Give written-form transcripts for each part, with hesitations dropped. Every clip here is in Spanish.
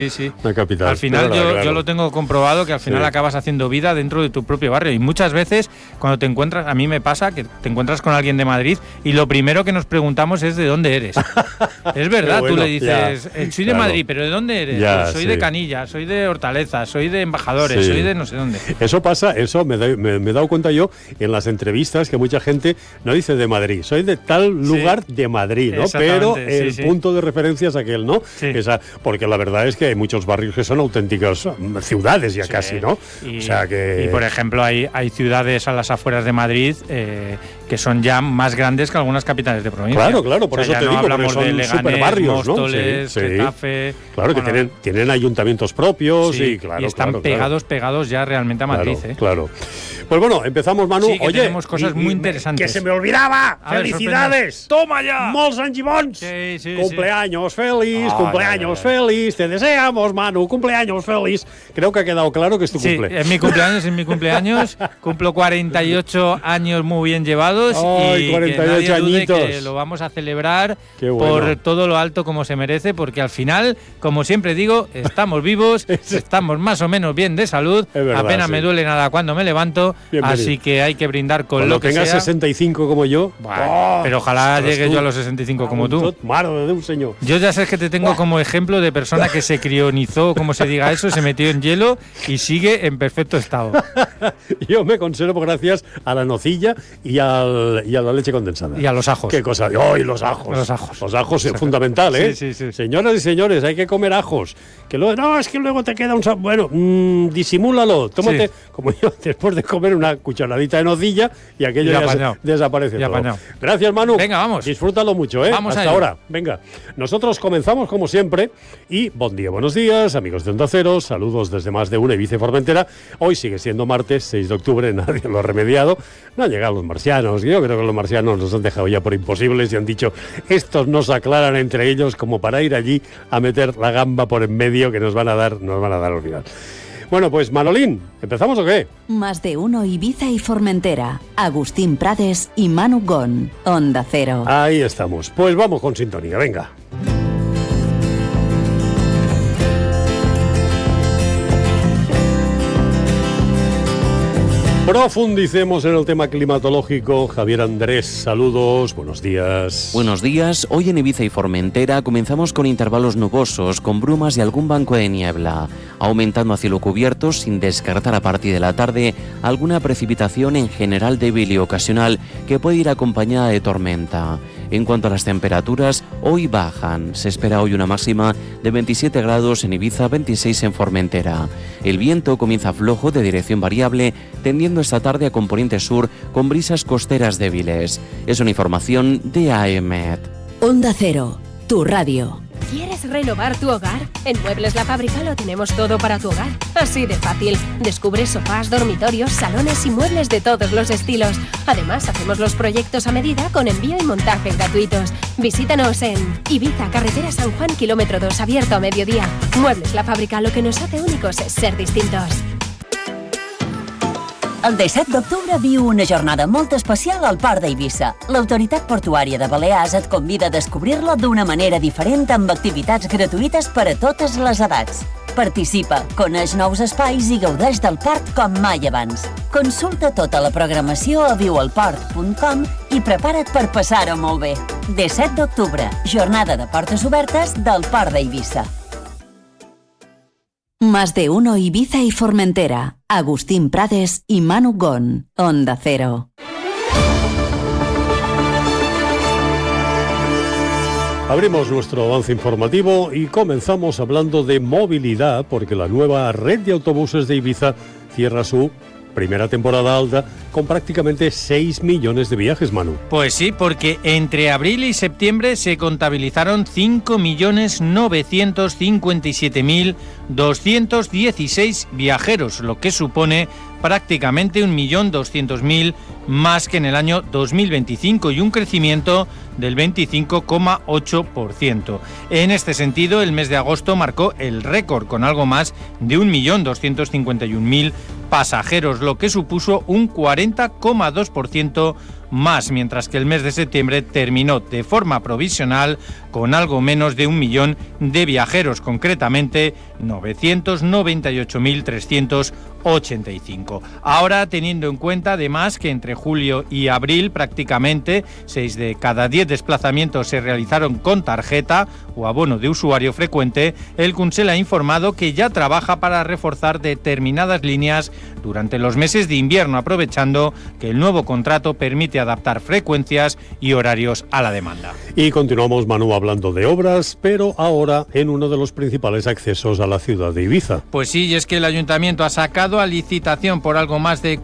Sí. Una capital. Al final yo lo tengo comprobado, que al final acabas haciendo vida dentro de tu propio barrio. Y muchas veces cuando te encuentras, a mí me pasa que te encuentras con alguien de Madrid y lo primero que nos preguntamos es de dónde eres. Es verdad, bueno, tú le dices, soy de Madrid, pero ¿de dónde eres? Pues soy de Canilla, soy de Hortaleza, soy de Embajadores, soy de no sé dónde. Eso pasa, me he dado cuenta yo en las entrevistas que mucha gente no dice de Madrid, soy de tal lugar de Madrid, ¿no? Pero el punto de referencia es aquel, ¿no? Porque la verdad es que hay muchos barrios que son auténticas ciudades ya casi, ¿no? Y por ejemplo hay ciudades a las afueras de Madrid que son ya más grandes que algunas capitales de provincia. Claro, por eso te digo, porque son superbarrios, ¿no? Móstoles, Getafe. Claro, que tienen ayuntamientos propios y están pegados ya realmente a Madrid. Claro. Pues bueno, empezamos, Manu. Sí, oye, tenemos cosas muy interesantes. ¡Que se me olvidaba! ¡Felicidades! ¡Toma ya! ¡Molts anys i bons! ¡Cumpleaños feliz! ¡Cumpleaños feliz! ¡Te deseamos, Manu! ¡Cumpleaños feliz! Creo que ha quedado claro que es tu cumple. Sí, es mi cumpleaños. Cumplo 48 años muy bien llevados. ¡Ay, y 48 que nadie dude añitos! Que lo vamos a celebrar por todo lo alto como se merece, porque al final, como siempre digo, estamos vivos, estamos más o menos bien de salud. Verdad, apenas me duele nada cuando me levanto. Bienvenido. Así que hay que brindar con cuando lo que sea. Cuando tengas 65 como yo. Pero ojalá llegue yo a los 65 como tú. Madre de un señor. Yo ya sé que te tengo como ejemplo de persona que se crionizó, como se diga eso, se metió en hielo y sigue en perfecto estado. Yo me conservo gracias a la nocilla y a la leche condensada. Y a los ajos. Qué cosa. ¡Ay, los ajos! Los ajos es fundamental, ¿eh? Sí. Señoras y señores, hay que comer ajos. Que luego, no, es que luego te queda un sabor. Bueno, disimúlalo. Tómate, como yo, después de comer una cucharadita de nocilla y aquello ya desaparece todo. Gracias, Manu. Venga, vamos. Disfrútalo mucho, ¿eh? Vamos hasta ahora. Venga. Nosotros comenzamos como siempre y bon día, buenos días, amigos de Onda Cero. Saludos desde más de una Ibiza y Formentera. Hoy sigue siendo martes, 6 de octubre, nadie lo ha remediado. No han llegado los marcianos. Yo creo que los marcianos nos han dejado ya por imposibles y han dicho, estos no se aclaran entre ellos como para ir allí a meter la gamba por en medio que nos van a dar al final. Bueno, pues Manolín, ¿empezamos o qué? Más de uno Ibiza y Formentera. Agustín Prades y Manu Gon. Onda Cero. Ahí estamos. Pues vamos con sintonía, venga. Profundicemos en el tema climatológico. Javier Andrés, saludos, buenos días. Buenos días. Hoy en Ibiza y Formentera comenzamos con intervalos nubosos, con brumas y algún banco de niebla, aumentando a cielo cubierto sin descartar a partir de la tarde alguna precipitación en general débil y ocasional que puede ir acompañada de tormenta. En cuanto a las temperaturas, hoy bajan. Se espera hoy una máxima de 27 grados en Ibiza, 26 en Formentera. El viento comienza flojo de dirección variable, tendiendo esta tarde a componente sur con brisas costeras débiles. Es una información de AEMET. Onda Cero, tu radio. ¿Quieres renovar tu hogar? En Muebles La Fábrica lo tenemos todo para tu hogar. Así de fácil. Descubre sofás, dormitorios, salones y muebles de todos los estilos. Además, hacemos los proyectos a medida con envío y montaje gratuitos. Visítanos en Ibiza, carretera San Juan, kilómetro 2, abierto a mediodía. Muebles La Fábrica, lo que nos hace únicos es ser distintos. El 17 d'octubre viu una jornada molt especial al Port d'Eivissa. L'Autoritat Portuària de Balears et convida a descobrir-lo d'una manera diferent amb activitats gratuïtes per a totes les edats. Participa, coneix nous espais i gaudeix del port com mai abans. Consulta tota la programació a viualport.com i prepara't per passar-ho molt bé. 17 d'octubre, jornada de portes obertes del Port d'Eivissa. Más de uno Ibiza y Formentera. Agustín Prades y Manu Gon. Onda Cero. Abrimos nuestro avance informativo y comenzamos hablando de movilidad, porque la nueva red de autobuses de Ibiza cierra su primera temporada alta con prácticamente 6 millones de viajes, Manu. Pues sí, porque entre abril y septiembre se contabilizaron 5.957.216 viajeros, lo que supone prácticamente 1.200.000 más que en el año 2025 y un crecimiento del 25,8%. En este sentido, el mes de agosto marcó el récord con algo más de 1.251.000 pasajeros, lo que supuso un 40,2% más, mientras que el mes de septiembre terminó de forma provisional con algo menos de 1 millón de viajeros, concretamente 998.385. Ahora, teniendo en cuenta además que entre julio y abril prácticamente 6 de cada 10 desplazamientos se realizaron con tarjeta o abono de usuario frecuente, el Consell ha informado que ya trabaja para reforzar determinadas líneas durante los meses de invierno, aprovechando que el nuevo contrato permite adaptar frecuencias y horarios a la demanda. Y continuamos, Manu, hablando de obras, pero ahora en uno de los principales accesos a la ciudad de Ibiza. Pues sí, y es que el Ayuntamiento ha sacado a licitación por algo más de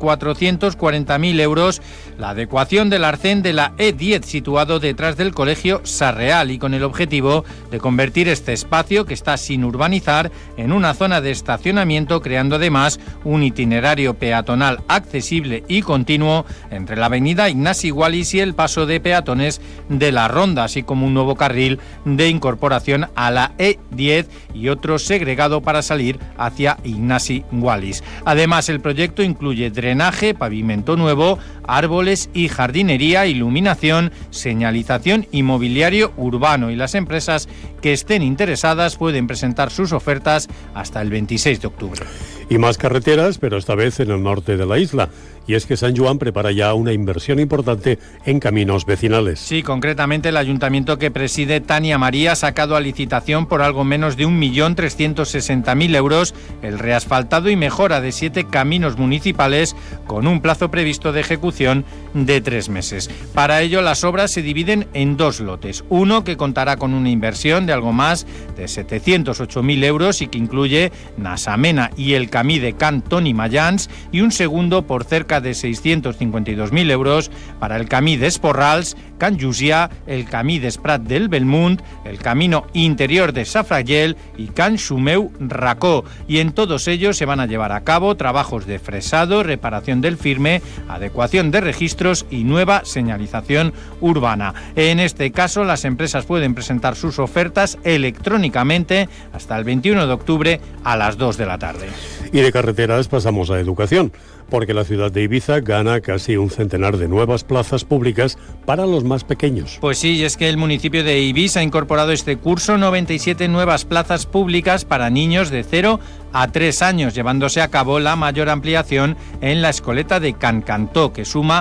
440.000 euros la adecuación del arcén de la E10 situado detrás del Colegio Sarreal, y con el objetivo de convertir este espacio, que está sin urbanizar, en una zona de estacionamiento, creando además un itinerario peatonal accesible y continuo entre la avenida Ignasi Wallis y el paso de peatones de la Ronda, así como un nuevo carril de incorporación a la E10 y otro segregado para salir hacia Ignasi Wallis. Además, el proyecto incluye drenaje, pavimento nuevo, árboles y jardinería, iluminación, señalización y mobiliario urbano, y las empresas que estén interesadas pueden presentar sus ofertas hasta el 26 de octubre. Y más carreteras, pero esta vez en el norte de la isla. Y es que San Joan prepara ya una inversión importante en caminos vecinales. Sí, concretamente el ayuntamiento que preside Tania María ha sacado a licitación por algo menos de 1.360.000 euros el reasfaltado y mejora de 7 caminos municipales, con un plazo previsto de ejecución de 3 meses. Para ello, las obras se dividen en 2 lotes. Uno que contará con una inversión de algo más de 708.000 euros y que incluye Nasamena y el camí de Can Toni Mayans, y un segundo por cerca de 652.000 euros para el camí de Esporrals, Can Llucià, el camí d'Esprat del Belmunt, el camino interior de Safragel y Can Xumeu Racó. Y en todos ellos se van a llevar a cabo trabajos de fresado, reparación del firme, adecuación de registros y nueva señalización urbana. En este caso, las empresas pueden presentar sus ofertas electrónicamente hasta el 21 de octubre a las 2 de la tarde. Y de carreteras pasamos a educación, porque la ciudad de Ibiza gana casi un centenar de nuevas plazas públicas para los más pequeños. Pues sí, y es que el municipio de Ibiza ha incorporado este curso 97 nuevas plazas públicas para niños de 0 a 3 años, llevándose a cabo la mayor ampliación en la escoleta de Can Cantó, que suma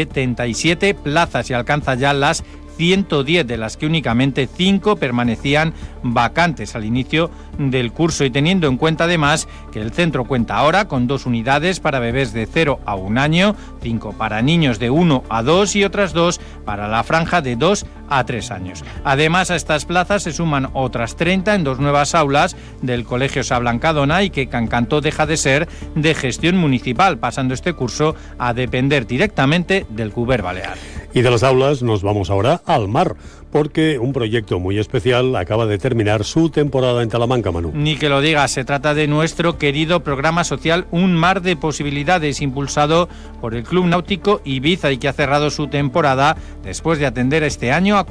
77 plazas y alcanza ya las 110, de las que únicamente 5 permanecían vacantes al inicio del curso, y teniendo en cuenta además que el centro cuenta ahora con 2 unidades para bebés de 0 a 1 año, 5 para niños de 1 a 2 y otras 2 para la franja de 2 a 3 años. Además, a estas plazas se suman otras 30 en 2 nuevas aulas del Colegio Sablancadona, y que Can Cantó deja de ser de gestión municipal, pasando este curso a depender directamente del Govern Balear. Y de las aulas nos vamos ahora al mar, porque un proyecto muy especial acaba de terminar su temporada en Talamanca, Manu. Ni que lo digas, se trata de nuestro querido programa social Un Mar de Posibilidades, impulsado por el Club Náutico Ibiza, y que ha cerrado su temporada después de atender este año a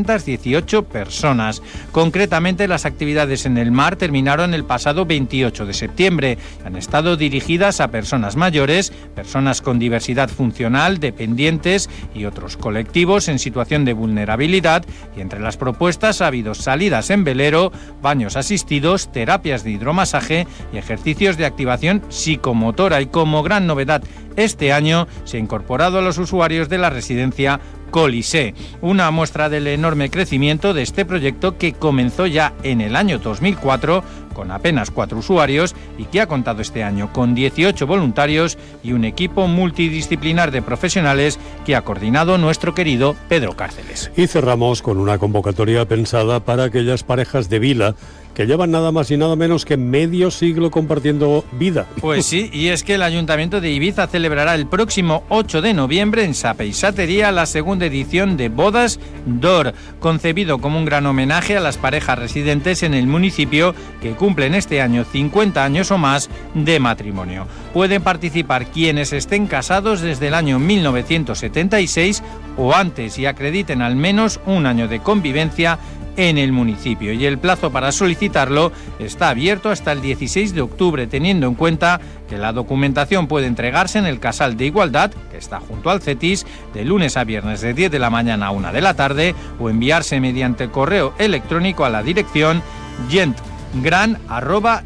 418 personas. Concretamente, las actividades en el mar terminaron el pasado 28 de septiembre. Han estado dirigidas a personas mayores, personas con diversidad funcional, dependientes y otros colectivos en situación de vulnerabilidad, y entre las propuestas ha habido salidas en velero, baños asistidos, terapias de hidromasaje y ejercicios de activación psicomotora. Y como gran novedad este año se ha incorporado a los usuarios de la residencia Colisée, una muestra del enorme crecimiento de este proyecto, que comenzó ya en el año 2004 con apenas 4 usuarios y que ha contado este año con 18 voluntarios y un equipo multidisciplinar de profesionales que ha coordinado nuestro querido Pedro Cárceles. Y cerramos con una convocatoria pensada para aquellas parejas de vila que llevan nada más y nada menos que medio siglo compartiendo vida. Pues sí, y es que el Ayuntamiento de Ibiza celebrará el próximo 8 de noviembre en Sa Peixateria la segunda edición de Bodas d'Or, concebido como un gran homenaje a las parejas residentes en el municipio que cumplen este año 50 años o más de matrimonio. Pueden participar quienes estén casados desde el año 1976 o antes y acrediten al menos un año de convivencia en el municipio. Y el plazo para solicitarlo está abierto hasta el 16 de octubre, teniendo en cuenta que la documentación puede entregarse en el Casal de Igualdad, que está junto al CETIS, de lunes a viernes de 10 de la mañana a 1 de la tarde, o enviarse mediante correo electrónico a la dirección gentgran@gmail.com.